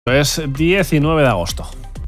Es 19 de agosto.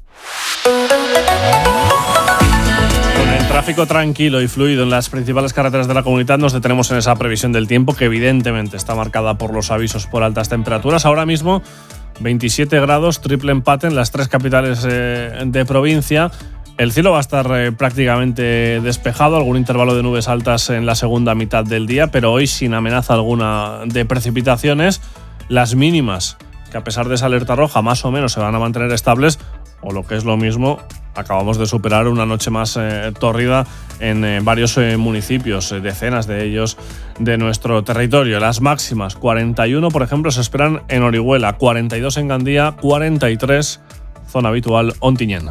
Con el tráfico tranquilo y fluido en las principales carreteras de la comunidad, nos detenemos en esa previsión del tiempo que evidentemente está marcada por los avisos por altas temperaturas. Ahora mismo 27 grados, triple empate en las tres capitales de provincia. El cielo va a estar prácticamente despejado, algún intervalo de nubes altas en la segunda mitad del día, pero hoy sin amenaza alguna de precipitaciones. Las mínimas, que a pesar de esa alerta roja más o menos se van a mantener estables, o lo que es lo mismo, acabamos de superar una noche más tórrida en varios municipios, decenas de ellos de nuestro territorio. Las máximas, 41 por ejemplo, se esperan en Orihuela, 42 en Gandía, 43 zona habitual Ontinyent.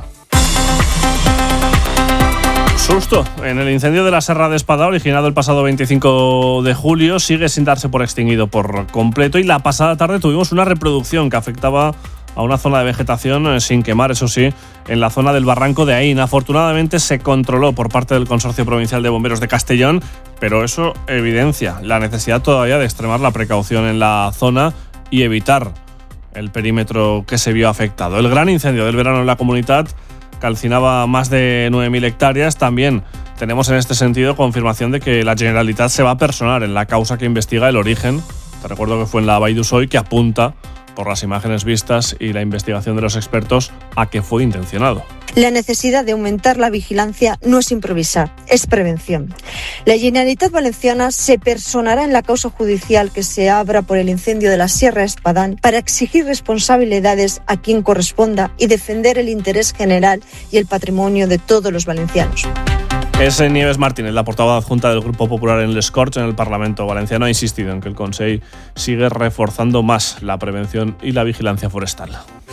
Susto en el incendio de la Serra de Espadá, originado el pasado 25 de julio, sigue sin darse por extinguido por completo, y la pasada tarde tuvimos una reproducción que afectaba a una zona de vegetación sin quemar, eso sí, en la zona del barranco de Aín. Afortunadamente se controló por parte del Consorcio Provincial de Bomberos de Castellón, pero eso evidencia la necesidad todavía de extremar la precaución en la zona y evitar el perímetro que se vio afectado. El gran incendio del verano en la comunidad calcinaba más de 9.000 hectáreas. También tenemos en este sentido confirmación de que la Generalitat se va a personar en la causa que investiga el origen. Te recuerdo que fue en la Vall d'Usoll, que apunta, por las imágenes vistas y la investigación de los expertos, a que fue intencionado. La necesidad de aumentar la vigilancia no es improvisar, es prevención. La Generalitat Valenciana se personará en la causa judicial que se abra por el incendio de la Sierra de Espadá para exigir responsabilidades a quien corresponda y defender el interés general y el patrimonio de todos los valencianos. Es Nieves Martínez, la portavoz adjunta del Grupo Popular en les Corts en el Parlamento valenciano, ha insistido en que el Consell sigue reforzando más la prevención y la vigilancia forestal.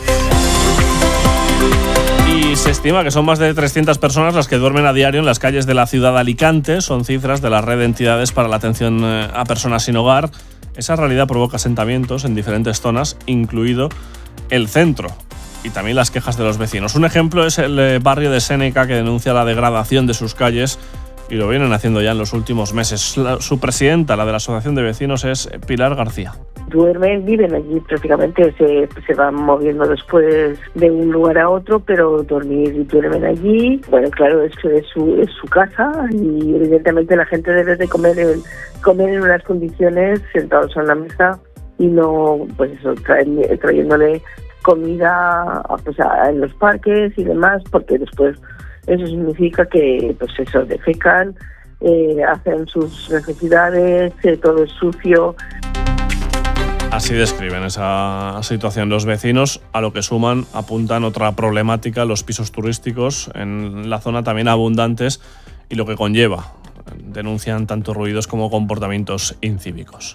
Y se estima que son más de 300 personas las que duermen a diario en las calles de la ciudad de Alicante. Son cifras de la red de entidades para la atención a personas sin hogar. Esa realidad provoca asentamientos en diferentes zonas, incluido el centro, y también las quejas de los vecinos. Un ejemplo es el barrio de Séneca, que denuncia la degradación de sus calles, y lo vienen haciendo ya en los últimos meses. Su presidenta, la de la Asociación de Vecinos, es Pilar García. Viven allí prácticamente, se van moviendo después de un lugar a otro, pero duermen allí. Bueno, claro, es su casa, y evidentemente la gente debe de comer en unas condiciones sentados en la mesa, y no, pues eso, trayéndole comida en los parques y demás, porque después eso significa que pues eso, defecan, hacen sus necesidades, todo es sucio. Así describen esa situación los vecinos, a lo que suman, apuntan otra problemática, los pisos turísticos en la zona también abundantes, y lo que conlleva. Denuncian tanto ruidos como comportamientos incívicos.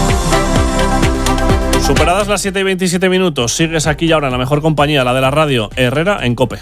Superadas las 7:27, sigues aquí y ahora en la mejor compañía, la de la radio, Herrera en COPE.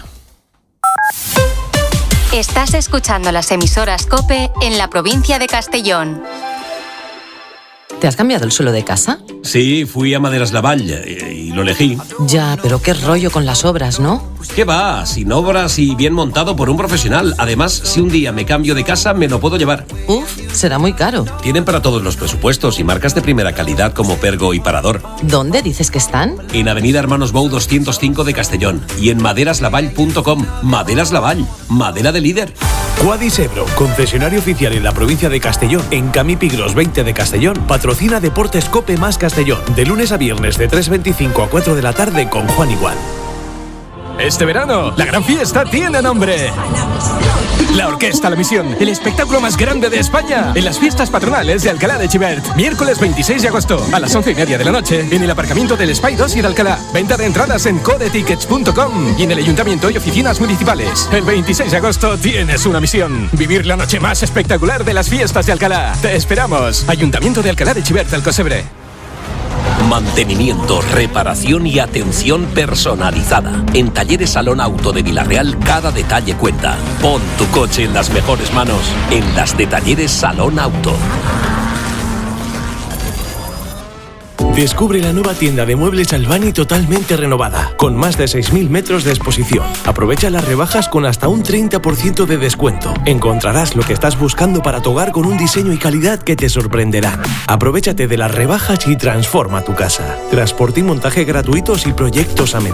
Estás escuchando las emisoras COPE en la provincia de Castellón. ¿Te has cambiado el suelo de casa? Sí, fui a Maderas Lavall y lo elegí. Ya, pero qué rollo con las obras, ¿no? ¿Qué va? Sin obras y bien montado por un profesional. Además, si un día me cambio de casa, me lo puedo llevar. Uf, será muy caro. Tienen para todos los presupuestos y marcas de primera calidad como Pergo y Parador. ¿Dónde dices que están? En Avenida Hermanos Bou 205 de Castellón y en maderaslavall.com. Maderas Lavall, madera de líder. Quadis Ebro, concesionario oficial en la provincia de Castellón, en Camí Pigros 20 de Castellón, patrocina Deportes COPE más Castellón, de lunes a viernes de 3:25 a 4 de la tarde con Juan Igual. Este verano, la gran fiesta tiene nombre. La Orquesta La Misión, el espectáculo más grande de España, en las fiestas patronales de Alcalá de Xivert. Miércoles 26 de agosto, a las 11:30 de la noche, en el aparcamiento del Espai 2 y de Alcalá. Venta de entradas en codetickets.com y en el ayuntamiento y oficinas municipales. El 26 de agosto tienes una misión: vivir la noche más espectacular de las fiestas de Alcalá. Te esperamos. Ayuntamiento de Alcalá de Xivert, Alcocebre. Mantenimiento, reparación y atención personalizada. En Talleres Salón Auto de Vilarreal, cada detalle cuenta. Pon tu coche en las mejores manos, en las de Talleres Salón Auto. Descubre la nueva tienda de muebles Albani totalmente renovada, con más de 6.000 metros de exposición. Aprovecha las rebajas con hasta un 30% de descuento. Encontrarás lo que estás buscando para tu hogar con un diseño y calidad que te sorprenderán. Aprovechate de las rebajas y transforma tu casa. Transporte y montaje gratuitos y proyectos a medida.